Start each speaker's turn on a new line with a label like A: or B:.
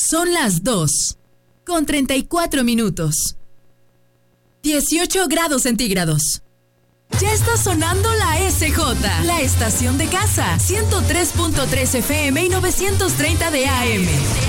A: Son las 2:34. 18 grados centígrados. Ya está sonando la SJ, la estación de casa. 103.3 FM y 930 de AM.